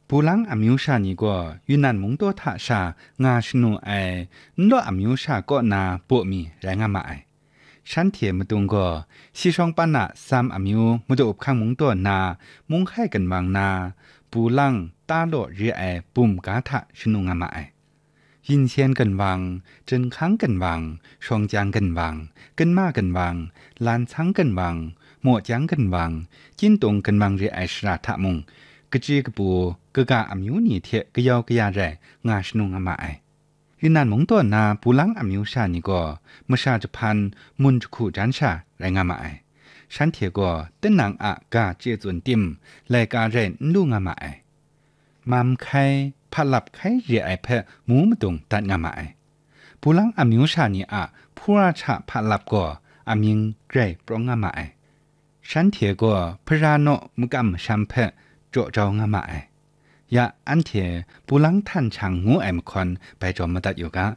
布朗阿苗沙尼个越南蒙多塔沙牙是努爱，罗阿苗沙个那波米来阿买。ฉันเทียมตุงก็สิช่องปันนะซ้ำอามิวมุดอบข้างมุงตัวนามุงให้กันวางนาปูลังตาโลเรียไอปุ่มกาทะชนุงอามาไอยินเชียนกันวางจนค้างกันวางชองจางกันวางกันมากันวางลานช้างกันวางหมวดจางกันวางจินตรงกันวางเรียไอสระทะมุงกะจีกปูกะกาอามิวนี่เทกะยาวกะยาแรงาชนุงอามาไอยูนานมงตัวนาปูลังอามิวชานี่ก็เมื่อชาจะพันมุนจุคูจันชาแรงามาไอฉันเทียก็เต้นนางอากาเจจวนติมและกาเรนลูงามาไอมัมไข่ผลับไข่เรียไอเพหมูมตุงตัดงามาไอปูลังอามิวชานี่อะผู้ราชาผลับก็อามิงเกรปรองงามาไอฉันเทียก็พระโนมุกัมชัมเพโจเจ้างามาไอยาอันเทปูลังท่านช่างงูแอมคอนไปจอมมาตัดอยู่กะ